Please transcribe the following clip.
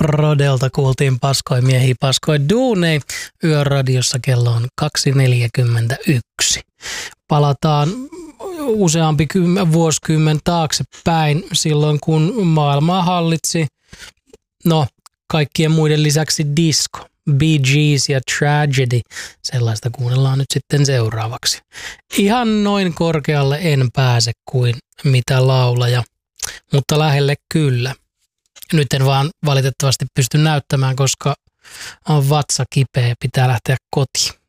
Rodelta kuultiin paskoi miehiä, paskoi duunei. Yöradiossa kello on 2.41. Palataan useampi vuosikymmen taaksepäin silloin, kun maailmaa hallitsi, kaikkien muiden lisäksi disco. Bee Gees ja Tragedy, sellaista kuunnellaan nyt sitten seuraavaksi. Ihan noin korkealle en pääse kuin mitä laulaja, mutta lähelle kyllä. Nyt en vaan valitettavasti pysty näyttämään, koska on vatsa kipeä, pitää lähteä kotiin.